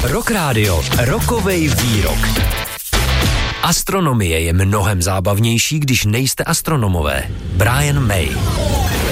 Rock Radio, rokovej výrok. Astronomie je mnohem zábavnější, když nejste astronomové. Brian May.